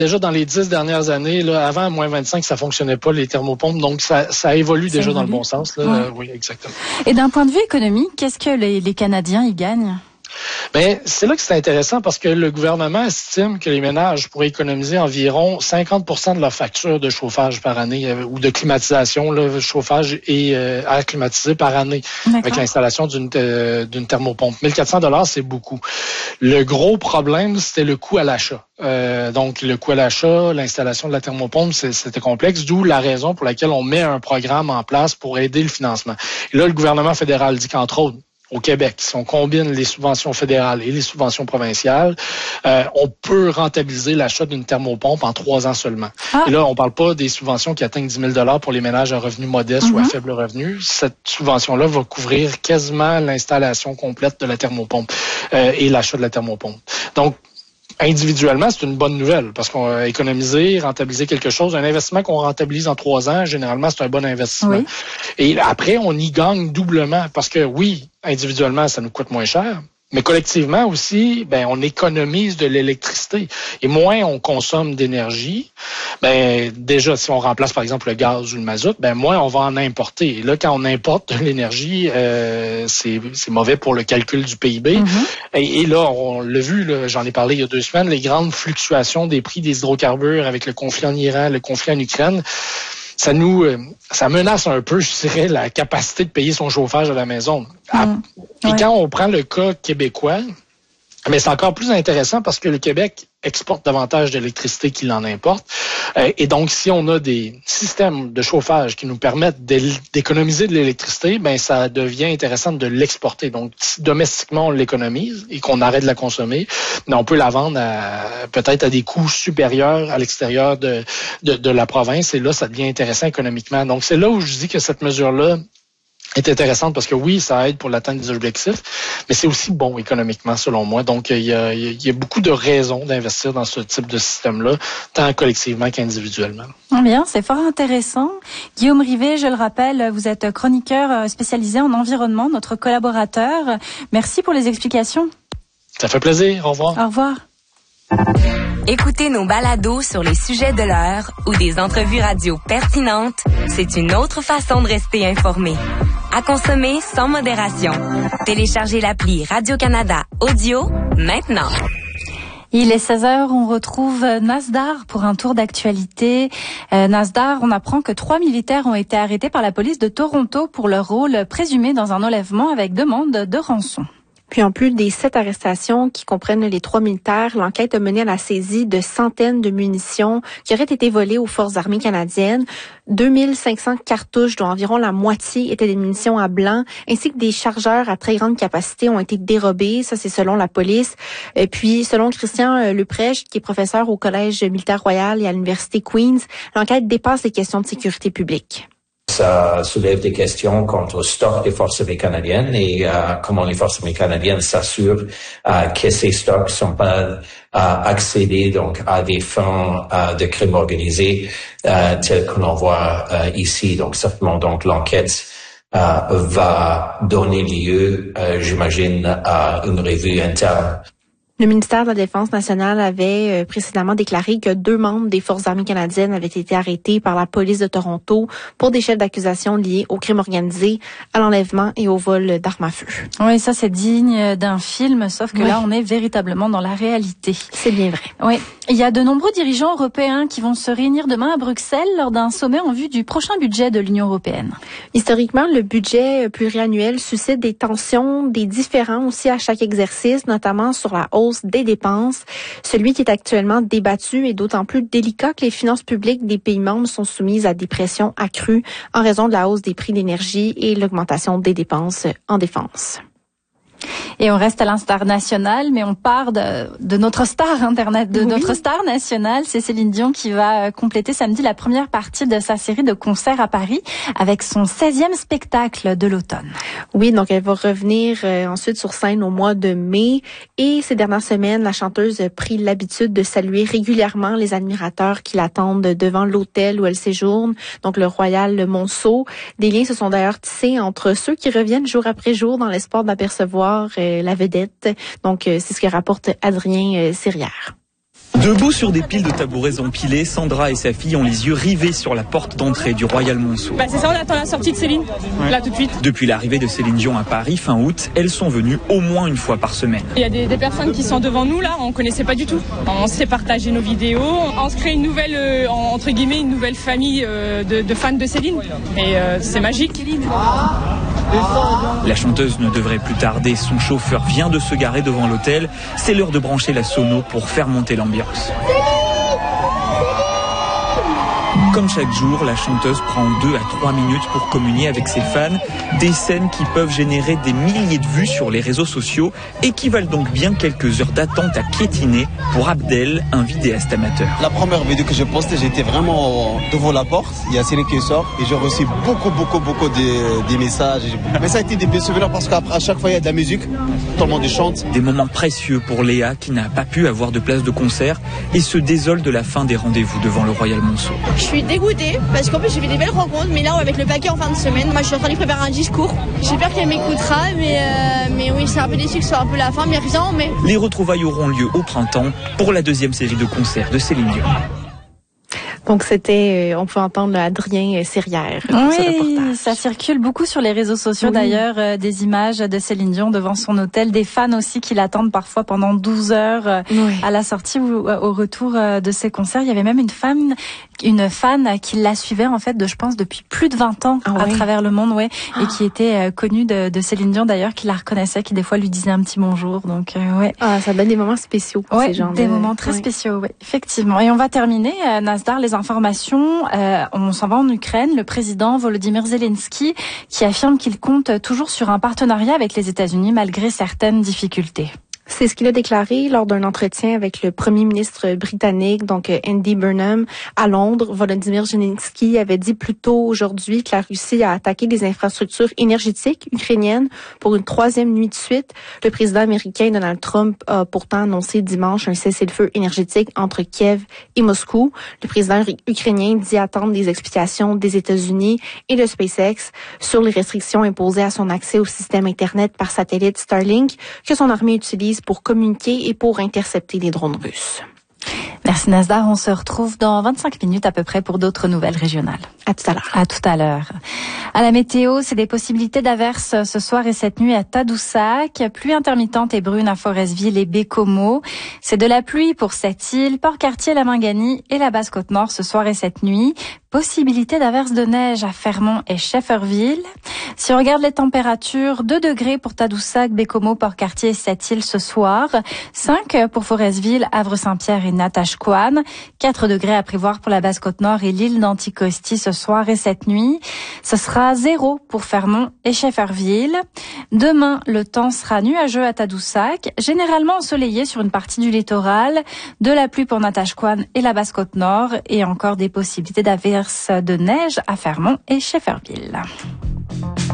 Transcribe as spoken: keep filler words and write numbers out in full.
déjà dans les dix dernières années, là, avant moins vingt-cinq, ça fonctionnait pas, les thermopompes. Donc, ça, ça évolue ça déjà évolue. Dans le bon sens. Là. Ouais. Euh, oui, exactement. Et d'un point de vue économique, qu'est-ce que les, les Canadiens y gagnent? Ben, c'est là que c'est intéressant parce que le gouvernement estime que les ménages pourraient économiser environ cinquante pour cent de leur facture de chauffage par année euh, ou de climatisation, là, chauffage et euh, air climatisé par année. D'accord. Avec l'installation d'une, euh, d'une thermopompe. mille quatre cents dollars, c'est beaucoup. Le gros problème, c'était le coût à l'achat. Euh, donc, le coût à l'achat, l'installation de la thermopompe, c'est, c'était complexe, d'où la raison pour laquelle on met un programme en place pour aider le financement. Et là, le gouvernement fédéral dit qu'entre autres, au Québec, si on combine les subventions fédérales et les subventions provinciales, euh, on peut rentabiliser l'achat d'une thermopompe en trois ans seulement. Ah. Et là, on parle pas des subventions qui atteignent dix mille dollars pour les ménages à revenus modestes mm-hmm. ou à faible revenu. Cette subvention-là va couvrir quasiment l'installation complète de la thermopompe euh, et l'achat de la thermopompe. Donc, individuellement, c'est une bonne nouvelle parce qu'on a économisé, rentabilisé quelque chose. Un investissement qu'on rentabilise en trois ans, généralement, c'est un bon investissement. Oui. Et après, on y gagne doublement parce que oui, individuellement, ça nous coûte moins cher. Mais collectivement aussi, ben on économise de l'électricité et moins on consomme d'énergie. Ben déjà si on remplace par exemple le gaz ou le mazout, ben moins on va en importer. Et là quand on importe de l'énergie, euh, c'est c'est mauvais pour le calcul du P I B. Mm-hmm. Et, et là on l'a vu, là, j'en ai parlé il y a deux semaines, les grandes fluctuations des prix des hydrocarbures avec le conflit en Iran, le conflit en Ukraine. Ça nous, ça menace un peu, je dirais, la capacité de payer son chauffage à la maison. Mmh. Et ouais. Quand on prend le cas québécois, mais c'est encore plus intéressant parce que le Québec exporte davantage d'électricité qu'il en importe. Et donc, si on a des systèmes de chauffage qui nous permettent d'économiser de l'électricité, ben ça devient intéressant de l'exporter. Donc, si domestiquement on l'économise et qu'on arrête de la consommer, ben on peut la vendre à, peut-être à des coûts supérieurs à l'extérieur de, de, de la province. Et là, ça devient intéressant économiquement. Donc, c'est là où je dis que cette mesure-là est intéressante parce que oui, ça aide pour l'atteinte des objectifs, mais c'est aussi bon économiquement selon moi. Donc, il y a, il y a beaucoup de raisons d'investir dans ce type de système-là, tant collectivement qu'individuellement. Bien, c'est fort intéressant. Guillaume Rivet, je le rappelle, vous êtes chroniqueur spécialisé en environnement, notre collaborateur. Merci pour les explications. Ça fait plaisir. Au revoir. Au revoir. Écoutez nos balados sur les sujets de l'heure ou des entrevues radio pertinentes, c'est une autre façon de rester informé. À consommer sans modération. Téléchargez l'appli Radio-Canada Audio maintenant. Il est seize heures, on retrouve Nasdaq pour un tour d'actualité. Euh, Nasdaq, on apprend que trois militaires ont été arrêtés par la police de Toronto pour leur rôle présumé dans un enlèvement avec demande de rançon. Puis en plus des sept arrestations qui comprennent les trois militaires, l'enquête a mené à la saisie de centaines de munitions qui auraient été volées aux forces armées canadiennes. deux mille cinq cents cartouches, dont environ la moitié étaient des munitions à blanc, ainsi que des chargeurs à très grande capacité ont été dérobés. Ça, c'est selon la police. Et puis, selon Christian Leprèche, qui est professeur au Collège militaire royal et à l'Université Queen's, l'enquête dépasse les questions de sécurité publique. Ça soulève des questions quant au stock des forces armées canadiennes et euh, comment les forces armées canadiennes s'assurent euh, que ces stocks sont pas euh, accédés donc à des fins euh, de crimes organisés euh, tels que l'on voit euh, ici. Donc certainement donc l'enquête euh, va donner lieu, euh, j'imagine, à une revue interne. Le ministère de la Défense nationale avait précédemment déclaré que deux membres des Forces armées canadiennes avaient été arrêtés par la police de Toronto pour des chefs d'accusation liés au crime organisé, à l'enlèvement et au vol d'armes à feu. Oui, ça c'est digne d'un film, sauf que oui. Là on est véritablement dans la réalité. C'est bien vrai. Oui. Il y a de nombreux dirigeants européens qui vont se réunir demain à Bruxelles lors d'un sommet en vue du prochain budget de l'Union européenne. Historiquement, le budget pluriannuel suscite des tensions, des différends aussi à chaque exercice, notamment sur la hausse des dépenses. Celui qui est actuellement débattu est d'autant plus délicat que les finances publiques des pays membres sont soumises à des pressions accrues en raison de la hausse des prix d'énergie et l'augmentation des dépenses en défense. Et on reste à l'international, mais on part de, de notre star internet, de oui. notre star nationale, c'est Céline Dion qui va compléter samedi la première partie de sa série de concerts à Paris avec son seizième spectacle de l'automne. Oui, donc elle va revenir euh, ensuite sur scène au mois de mai. Et ces dernières semaines, la chanteuse a pris l'habitude de saluer régulièrement les admirateurs qui l'attendent devant l'hôtel où elle séjourne, donc le Royal Monceau. Des liens se sont d'ailleurs tissés entre ceux qui reviennent jour après jour dans l'espoir d'apercevoir euh, la vedette. Donc, euh, c'est ce que rapporte Adrien euh, Sérière. Debout sur des piles de tabourets empilés, Sandra et sa fille ont les yeux rivés sur la porte d'entrée du Royal Monceau. Bah c'est ça, on attend la sortie de Céline, ouais. Là tout de suite. Depuis l'arrivée de Céline Dion à Paris fin août, elles sont venues au moins une fois par semaine. Il y a des, des personnes qui sont devant nous là, on connaissait pas du tout. On s'est partagé nos vidéos, on se crée une nouvelle, euh, entre guillemets, une nouvelle famille euh, de, de fans de Céline. Et euh, c'est magique. La chanteuse ne devrait plus tarder, son chauffeur vient de se garer devant l'hôtel. C'est l'heure de brancher la sono pour faire monter l'ambiance. Comme chaque jour, la chanteuse prend deux à trois minutes pour communier avec ses fans. Des scènes qui peuvent générer des milliers de vues sur les réseaux sociaux et qui valent donc bien quelques heures d'attente à piétiner pour Abdel, un vidéaste amateur. La première vidéo que j'ai postée, j'étais vraiment devant la porte. Il y a Céline qui sort et j'ai reçu beaucoup, beaucoup, beaucoup de, des messages. Mais ça a été des bons souvenirs parce qu'à chaque fois, il y a de la musique. Tout le monde chante. Des moments précieux pour Léa qui n'a pas pu avoir de place de concert et se désole de la fin des rendez-vous devant le Royal Monceau. Je suis dégoûtée parce qu'en plus j'ai fait des belles rencontres, mais là avec le paquet en fin de semaine, moi je suis en train de préparer un discours. J'espère qu'elle m'écoutera, mais, euh, mais oui, c'est un peu déçu que ce soit un peu la fin, mais rien. Mais... Les retrouvailles auront lieu au printemps pour la deuxième série de concerts de Céline Dion. Donc c'était, on peut entendre Adrien Serrière. Oui, ça circule beaucoup sur les réseaux sociaux oui. D'ailleurs, euh, des images de Céline Dion devant son hôtel, des fans aussi qui l'attendent parfois pendant douze heures euh, oui. à la sortie ou euh, au retour euh, de ses concerts. Il y avait même une femme, une fan qui la suivait en fait, de, je pense, depuis plus de vingt ans ah, à oui. travers le monde, ouais, ah. et qui était euh, connue de, de Céline Dion d'ailleurs, qui la reconnaissait, qui des fois lui disait un petit bonjour. Donc euh, ouais. Ah, ça donne des moments spéciaux pour ouais, ces gens. Des de... moments très ouais. spéciaux, ouais, effectivement. Et on va terminer, euh, Nasdar, les informations. Euh, on s'en va en Ukraine. Le président Volodymyr Zelensky qui affirme qu'il compte toujours sur un partenariat avec les États-Unis malgré certaines difficultés. C'est ce qu'il a déclaré lors d'un entretien avec le premier ministre britannique, donc Andy Burnham, à Londres. Volodymyr Zelensky avait dit plus tôt aujourd'hui que la Russie a attaqué des infrastructures énergétiques ukrainiennes pour une troisième nuit de suite. Le président américain Donald Trump a pourtant annoncé dimanche un cessez-le-feu énergétique entre Kiev et Moscou. Le président ukrainien dit attendre des explications des États-Unis et de SpaceX sur les restrictions imposées à son accès au système Internet par satellite Starlink que son armée utilise pour communiquer et pour intercepter les drones russes. Merci Nasdar, on se retrouve dans vingt-cinq minutes à peu près pour d'autres nouvelles régionales. À tout à l'heure. À tout à l'heure. À la météo, c'est des possibilités d'averses ce soir et cette nuit à Tadoussac. Pluie intermittente et brune à Forestville et Bécomo. C'est de la pluie pour cette île, Port-Cartier, la Minganie et la Basse-Côte-Nord ce soir et cette nuit. Possibilité d'averses de neige à Fermont et Schefferville. Si on regarde les températures, deux degrés pour Tadoussac, Bécomo, Port-Cartier et Sept-Îles ce soir. cinq pour Forestville, Havre-Saint-Pierre et Natashquan. quatre degrés à prévoir pour la Basse-Côte-Nord et l'île d'Anticosti ce soir et cette nuit. Ce sera zéro pour Fermont et Schefferville. Demain, le temps sera nuageux à Tadoussac, généralement ensoleillé sur une partie du littoral. De la pluie pour Natashquan et la Basse-Côte-Nord et encore des possibilités d'averses de neige à Fermont et Schefferville.